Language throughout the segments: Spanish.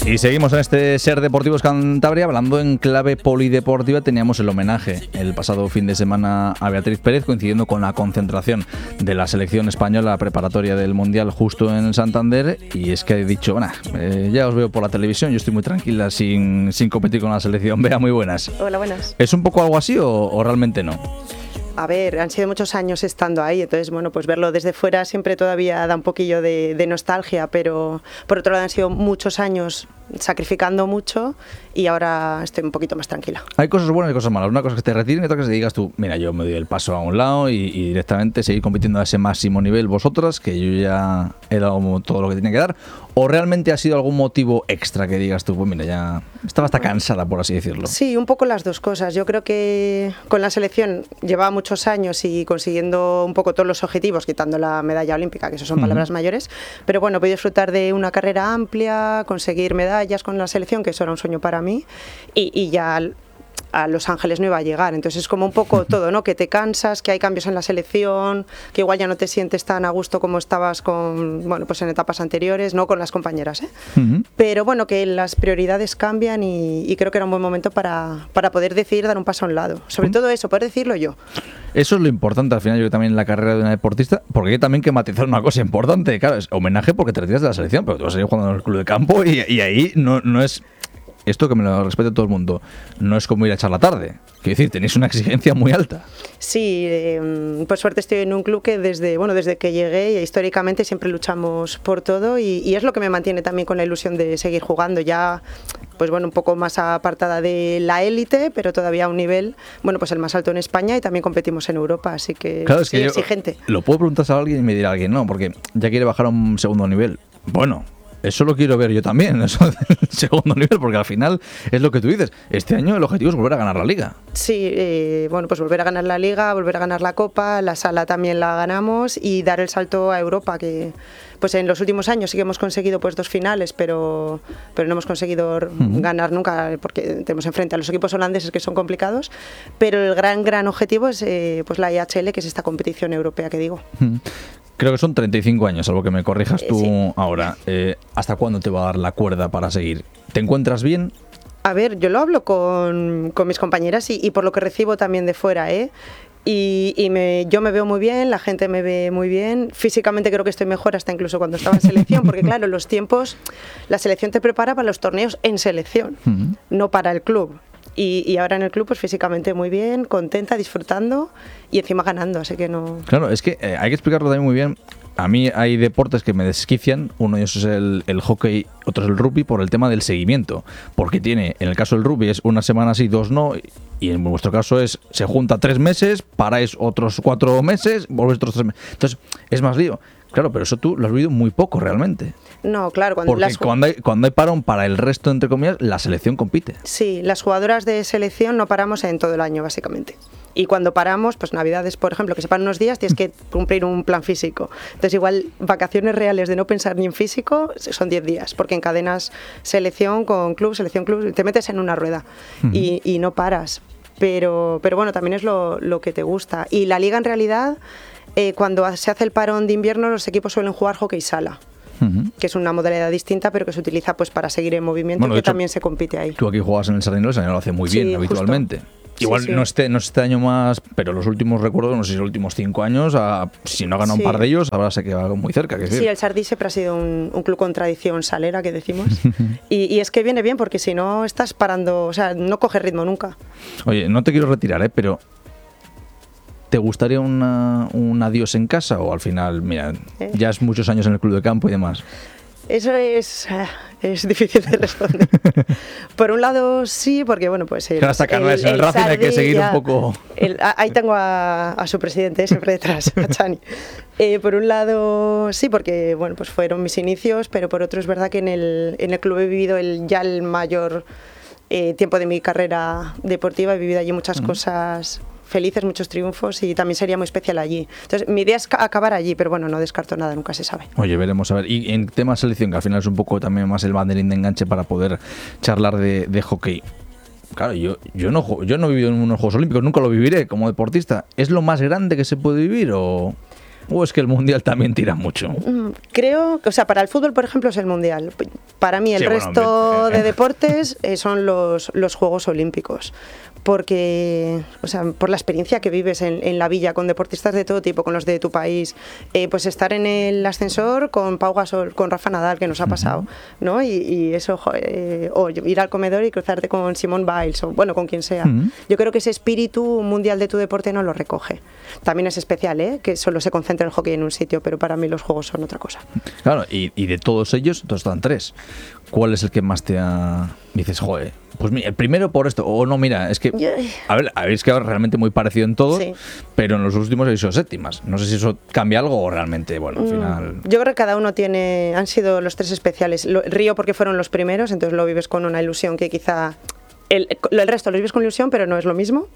Y seguimos en este Ser Deportivos Cantabria, hablando en clave polideportiva. Teníamos el homenaje el pasado fin de semana a Beatriz Pérez, coincidiendo con la concentración de la selección española preparatoria del Mundial justo en Santander. Y es que he dicho, bueno, ya os veo por la televisión, yo estoy muy tranquila sin competir con la selección. Bea, muy buenas. Hola, buenas. ¿Es un poco algo así o realmente no? A ver, han sido muchos años estando ahí, entonces, bueno, pues verlo desde fuera siempre todavía da un poquillo de nostalgia, pero por otro lado han sido muchos años sacrificando mucho y ahora estoy un poquito más tranquila. Hay cosas buenas y cosas malas. Una cosa es que te retiren y otra cosa es que digas tú, mira, yo me doy el paso a un lado y directamente seguir compitiendo a ese máximo nivel vosotras, que yo ya he dado todo lo que tenía que dar. ¿O realmente ha sido algún motivo extra que digas tú, pues mira, ya estaba hasta cansada, por así decirlo? Sí, un poco las dos cosas. Yo creo que con la selección llevaba muchos años y consiguiendo un poco todos los objetivos, quitando la medalla olímpica, que eso son palabras mayores, pero bueno, he podido disfrutar de una carrera amplia, conseguir medallas con la selección, que eso era un sueño para mí, y ya a Los Ángeles no iba a llegar. Entonces es como un poco todo, ¿no? Que te cansas, que hay cambios en la selección, que igual ya no te sientes tan a gusto como estabas pues en etapas anteriores, no con las compañeras, ¿eh? Pero bueno, que las prioridades cambian y creo que era un buen momento para poder decidir dar un paso a un lado. Sobre todo eso, poder decirlo yo. Eso es lo importante al final, yo creo, también en la carrera de una deportista, porque hay también que matizar una cosa importante. Claro, es homenaje porque te retiras de la selección, pero tú vas a seguir jugando en el club de campo y ahí no es... Esto que me lo respete todo el mundo, no es como ir a echar la tarde. Quiero decir, tenéis una exigencia muy alta. Sí, por suerte estoy en un club que desde que llegué históricamente siempre luchamos por todo y es lo que me mantiene también con la ilusión de seguir jugando. Ya, pues bueno, un poco más apartada de la élite, pero todavía a un nivel, bueno, pues el más alto en España y también competimos en Europa, así que claro, es que exigente. Lo puedo preguntar a alguien y me dirá alguien, no, porque ya quiere bajar a un segundo nivel. Bueno, eso lo quiero ver yo también, eso del segundo nivel, porque al final es lo que tú dices. Este año el objetivo es volver a ganar la Liga. Sí, bueno, pues volver a ganar la Liga, volver a ganar la Copa, la Sala también la ganamos y dar el salto a Europa, que pues en los últimos años sí que hemos conseguido pues 2 finales, pero no hemos conseguido ganar nunca, porque tenemos enfrente a los equipos holandeses que son complicados, pero el gran objetivo es pues la IHL, que es esta competición europea que digo. Creo que son 35 años, algo que me corrijas tú sí. Ahora. ¿Hasta cuándo te va a dar la cuerda para seguir? ¿Te encuentras bien? A ver, yo lo hablo con mis compañeras y por lo que recibo también de fuera, ¿eh? Yo me veo muy bien, la gente me ve muy bien, físicamente creo que estoy mejor hasta incluso cuando estaba en selección, porque claro, los tiempos, la selección te prepara para los torneos en selección, no para el club. Y ahora en el club pues físicamente muy bien, contenta, disfrutando y encima ganando, así que no... Claro, es que hay que explicarlo también muy bien. A mí hay deportes que me desquician, uno de esos es el hockey, otro es el rugby, por el tema del seguimiento, porque tiene, en el caso del rugby es una semana sí, 2 no, y en vuestro caso se junta 3 meses, paráis otros 4 meses, volvéis otros 3 meses, entonces es más lío. Claro, pero eso tú lo has vivido muy poco realmente. No, claro. Porque cuando hay parón para el resto, entre comillas, la selección compite. Sí, las jugadoras de selección no paramos en todo el año, básicamente. Y cuando paramos, pues Navidades, por ejemplo, que se paran unos días, tienes que cumplir un plan físico. Entonces, igual, vacaciones reales de no pensar ni en físico son 10 días, porque encadenas selección con club, te metes en una rueda y no paras. Pero bueno, también es lo que te gusta. Y la liga, en realidad... cuando se hace el parón de invierno, los equipos suelen jugar hockey sala, que es una modalidad distinta, pero que se utiliza pues para seguir en movimiento, bueno, que hecho, también se compite ahí. Tú aquí juegas en el Sardinero, lo hace muy bien, habitualmente. Justo. Igual sí. No este año más, pero los últimos recuerdos, no sé si los últimos 5 años, si no ha ganado un par de ellos, ahora se queda muy cerca. Sí, el Sardí siempre ha sido un club con tradición salera, que decimos. y es que viene bien, porque si no estás parando, o sea, no coges ritmo nunca. Oye, no te quiero retirar, pero... ¿te gustaría un adiós en casa o al final, mira, ya es muchos años en el club de campo y demás? Eso es difícil de responder. Por un lado sí, porque bueno, pues el Racing hay que seguir un poco... ahí tengo a su presidente siempre detrás, a Chani. Por un lado sí, porque bueno, pues fueron mis inicios, pero por otro es verdad que en el club he vivido el mayor tiempo de mi carrera deportiva, he vivido allí muchas cosas felices, muchos triunfos y también sería muy especial allí. Entonces mi idea es acabar allí, pero bueno, no descarto nada, nunca se sabe. Oye, veremos a ver. Y en tema selección, que al final es un poco también más el banderín de enganche para poder charlar de hockey. Claro, yo no he vivido en unos Juegos Olímpicos, nunca lo viviré como deportista. ¿Es lo más grande que se puede vivir o es que el Mundial también tira mucho? Creo, o sea, para el fútbol, por ejemplo, es el Mundial. Para mí el Sí, bueno, resto de deportes son los Juegos Olímpicos. Porque, o sea, por la experiencia que vives en la villa con deportistas de todo tipo, con los de tu país, pues estar en el ascensor con Pau Gasol, con Rafa Nadal, que nos ha pasado, ¿no? Y eso, o ir al comedor y cruzarte con Simone Biles, o bueno, con quien sea. Yo creo que ese espíritu mundial de tu deporte no lo recoge. También es especial, que solo se concentra el hockey en un sitio, pero para mí los juegos son otra cosa. Claro, y de todos ellos, entonces están 3. ¿Cuál es el que más te ha... Dices, joder, pues mira, el primero por esto, o no, mira, es que, a ver, habéis quedado realmente muy parecido en todos, sí, pero en los últimos habéis sido séptimas. No sé si eso cambia algo o realmente, bueno, al final... Yo creo que cada uno han sido los 3 especiales. Río porque fueron los primeros, entonces lo vives con una ilusión que quizá... El resto lo vives con ilusión, pero no es lo mismo.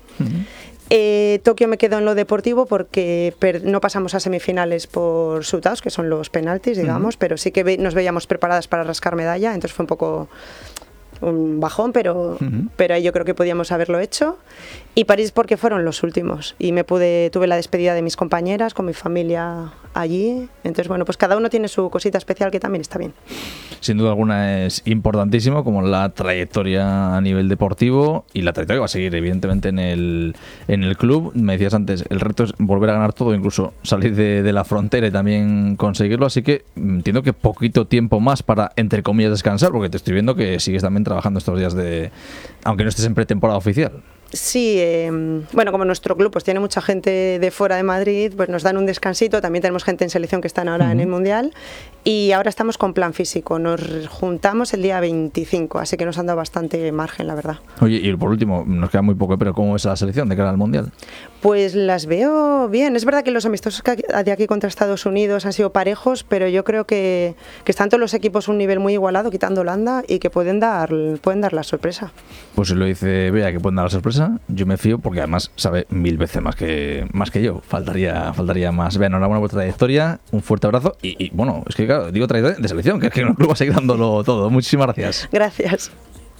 Tokio me quedo en lo deportivo porque no pasamos a semifinales por shootouts, que son los penaltis, digamos, pero sí que nos veíamos preparadas para rascar medalla, entonces fue un poco un bajón, pero ahí yo creo que podíamos haberlo hecho. Y París porque fueron los últimos y tuve la despedida de mis compañeras con mi familia allí, entonces bueno, pues cada uno tiene su cosita especial que también está bien. Sin duda alguna es importantísimo, como la trayectoria a nivel deportivo y la trayectoria que va a seguir evidentemente en el club. Me decías antes, el reto es volver a ganar todo, incluso salir de la frontera y también conseguirlo, así que entiendo que poquito tiempo más para, entre comillas, descansar, porque te estoy viendo que sigues también trabajando estos días aunque no estés en pretemporada oficial. Sí, bueno, como nuestro club pues tiene mucha gente de fuera de Madrid, pues nos dan un descansito, también tenemos gente en selección que están ahora en el Mundial y ahora estamos con plan físico, nos juntamos el día 25, así que nos han dado bastante margen, la verdad. Oye, y por último, nos queda muy poco, pero ¿cómo es la selección de cara al Mundial? Pues las veo bien, es verdad que los amistosos de aquí contra Estados Unidos han sido parejos, pero yo creo que están todos los equipos a un nivel muy igualado, quitando Holanda, y que pueden dar la sorpresa. Pues si lo dice Bea, que pueden dar la sorpresa, yo me fío porque además sabe 1000 veces más que yo. Faltaría más. Bea, enhorabuena por tu trayectoria, un fuerte abrazo y bueno, es que claro, digo trayectoria de selección, que es que el club va a seguir dándolo todo. Muchísimas gracias. Gracias.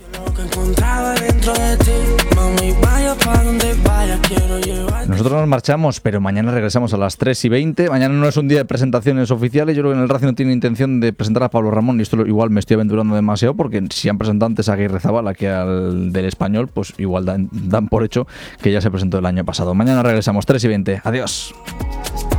Nosotros nos marchamos, pero mañana regresamos a las 3:20. Mañana no es un día de presentaciones oficiales. Yo creo que en el Racing no tiene intención de presentar a Pablo Ramón y esto igual me estoy aventurando demasiado porque si han presentado antes a Aguirre Zabala que al del Español, pues igual dan por hecho que ya se presentó el año pasado. Mañana regresamos 3:20. Adiós.